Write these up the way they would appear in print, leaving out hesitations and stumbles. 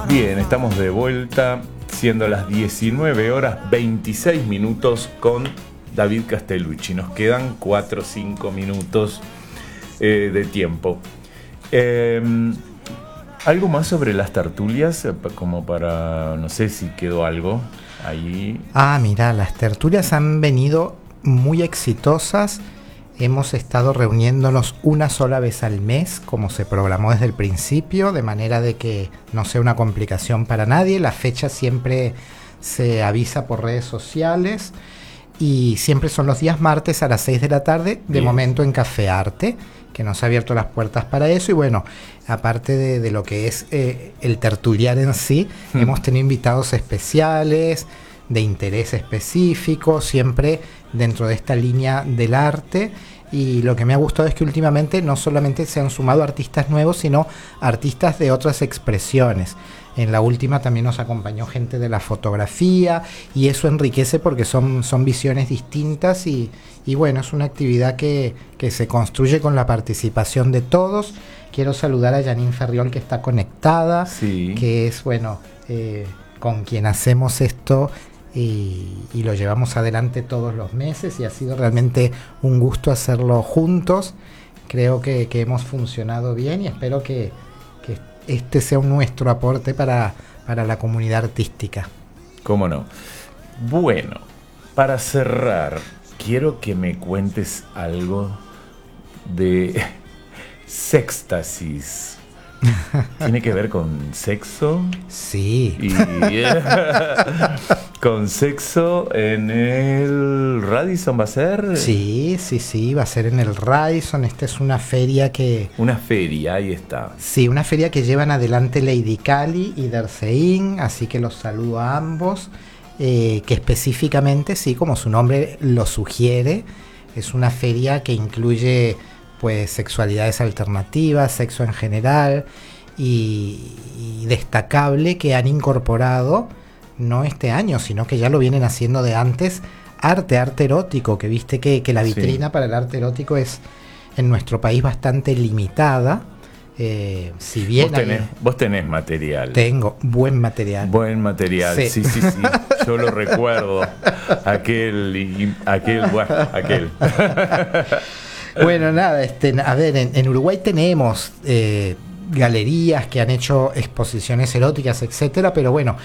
Bien, estamos de vuelta, siendo las 19 horas 26 minutos con David Castellucci. Nos quedan 4 o 5 minutos de tiempo. ¿Algo más sobre las tertulias? Como para, no sé si quedó algo ahí. Mira, las tertulias han venido muy exitosas. Hemos estado reuniéndonos una sola vez al mes, como se programó desde el principio, de manera de que no sea una complicación para nadie. La fecha siempre se avisa por redes sociales y siempre son los días martes a las 6 de la tarde, de momento en Café Arte, que nos ha abierto las puertas para eso. Y bueno, aparte de lo que es el tertuliar en sí, hemos tenido invitados especiales, de interés específico, siempre dentro de esta línea del arte. Y lo que me ha gustado es que últimamente no solamente se han sumado artistas nuevos, sino artistas de otras expresiones. En la última también nos acompañó gente de la fotografía y eso enriquece porque son visiones distintas y bueno, es una actividad que se construye con la participación de todos. Quiero saludar a Janine Ferriol, que está conectada, sí, que es, bueno, con quien hacemos esto y lo llevamos adelante todos los meses y ha sido realmente un gusto hacerlo juntos. Creo que hemos funcionado bien y espero que este sea nuestro aporte para la comunidad artística. ¿Cómo no? Bueno, para cerrar, quiero que me cuentes algo de Sextasis. ¿Tiene que ver con sexo? Sí. ¿Con sexo en el Radisson va a ser? Sí, va a ser en el Radisson. Esta es una feria que... Una feria, ahí está. Sí, una feria que llevan adelante Lady Cali y Dercein, así que los saludo a ambos. Que específicamente, sí, como su nombre lo sugiere, es una feria que incluye pues sexualidades alternativas, sexo en general y destacable que han incorporado no este año, sino que ya lo vienen haciendo de antes, arte erótico, que viste que la vitrina para el arte erótico es en nuestro país bastante limitada. Si bien vos tenés material. Tengo buen material. Buen material, sí. Yo lo recuerdo. Aquel. Bueno, nada, a ver, en Uruguay tenemos galerías que han hecho exposiciones eróticas, etcétera, pero bueno,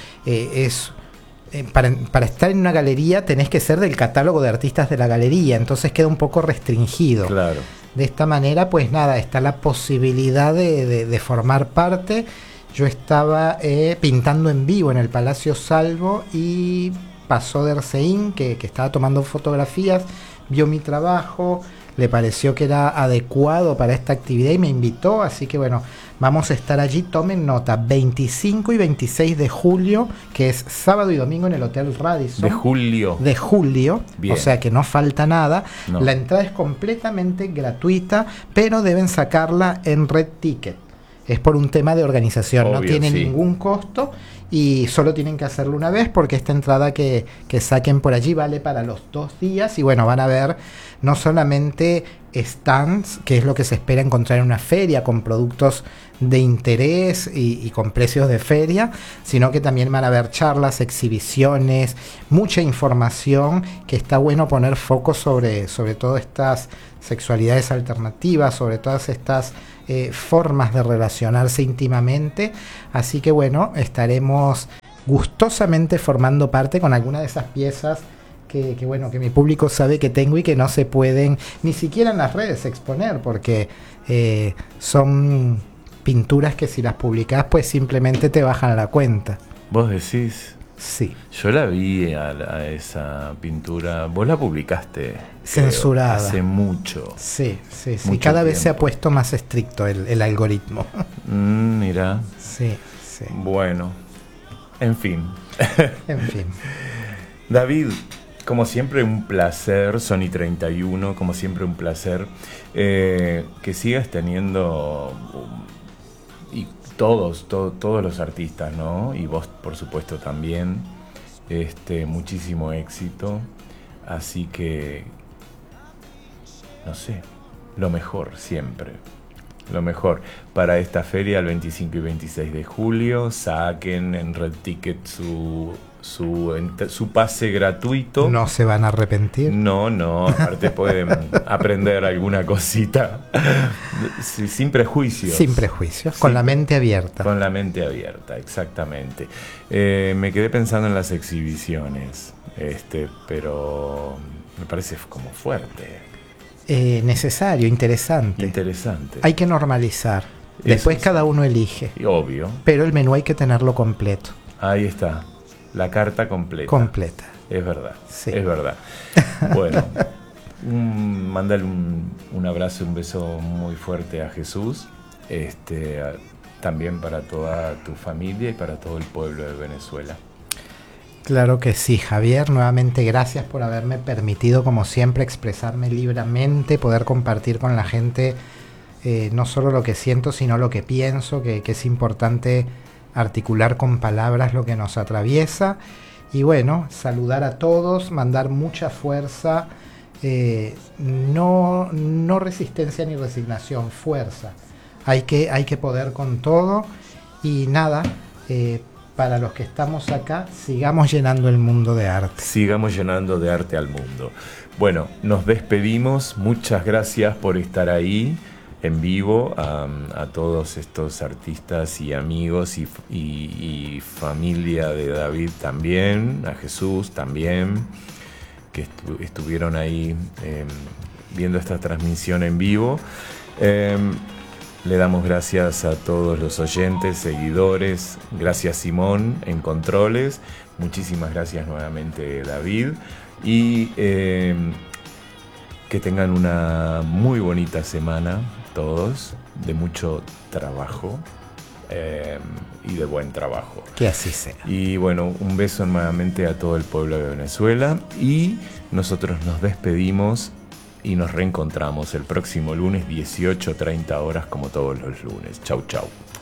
para estar en una galería tenés que ser del catálogo de artistas de la galería, entonces queda un poco restringido. Claro. De esta manera, pues nada, está la posibilidad de formar parte. Yo estaba pintando en vivo en el Palacio Salvo y pasó Dercein, que estaba tomando fotografías, vio mi trabajo, le pareció que era adecuado para esta actividad y me invitó, así que bueno, vamos a estar allí, tomen nota, 25 y 26 de julio, que es sábado y domingo en el Hotel Radisson. De julio, bien. O sea que no falta nada. No. La entrada es completamente gratuita, pero deben sacarla en Red Ticket. Es por un tema de organización, obvio, no tiene ningún costo y solo tienen que hacerlo una vez porque esta entrada que saquen por allí vale para los 2 días y bueno, van a ver no solamente stands, que es lo que se espera encontrar en una feria con productos de interés y con precios de feria, sino que también van a haber charlas, exhibiciones, mucha información que está bueno poner foco sobre todas estas sexualidades alternativas, sobre todas estas formas de relacionarse íntimamente, así que bueno, estaremos gustosamente formando parte con alguna de esas piezas que bueno, que mi público sabe que tengo y que no se pueden ni siquiera en las redes exponer porque son pinturas que si las publicás pues simplemente te bajan la cuenta. ¿Vos decís? Sí. Yo la vi a esa pintura. Vos la publicaste censurada hace mucho. Sí. Cada vez se ha puesto más estricto el algoritmo. Mira. Sí. Bueno, en fin. David, como siempre un placer, Sony 31, como siempre un placer que sigas teniendo y todos los artistas, ¿no? Y vos, por supuesto, también, muchísimo éxito, así que, no sé, lo mejor siempre. lo mejor. Para esta feria, el 25 y 26 de julio, saquen en Red Ticket su pase gratuito. No se van a arrepentir. No, aparte pueden aprender alguna cosita sin prejuicios. Sin prejuicios, con la mente abierta. Con la mente abierta, exactamente. Me quedé pensando en las exhibiciones, pero me parece como fuerte. Necesario, interesante. Interesante. Hay que normalizar. Después cada uno elige. Obvio. Pero el menú hay que tenerlo completo. Ahí está. La carta completa. Completa. Es verdad. Sí. Es verdad. Bueno, mándale un abrazo, un beso muy fuerte a Jesús. También para toda tu familia y para todo el pueblo de Venezuela. Claro que sí, Javier. Nuevamente gracias por haberme permitido, como siempre, expresarme libremente, poder compartir con la gente no solo lo que siento, sino lo que pienso, que es importante articular con palabras lo que nos atraviesa. Y bueno, saludar a todos, mandar mucha fuerza, no resistencia ni resignación, fuerza. Hay que poder con todo y nada, para los que estamos acá, sigamos llenando el mundo de arte. Sigamos llenando de arte al mundo. Bueno, nos despedimos. Muchas gracias por estar ahí en vivo, a todos estos artistas y amigos y familia de David también, a Jesús también, que estuvieron ahí viendo esta transmisión en vivo. Le damos gracias a todos los oyentes, seguidores. Gracias, Simón, en controles. Muchísimas gracias nuevamente, David. Y que tengan una muy bonita semana todos, de mucho trabajo y de buen trabajo. Que así sea. Y bueno, un beso nuevamente a todo el pueblo de Venezuela. Y nosotros nos despedimos y nos reencontramos el próximo lunes, 18:30 horas, como todos los lunes. Chau, chau.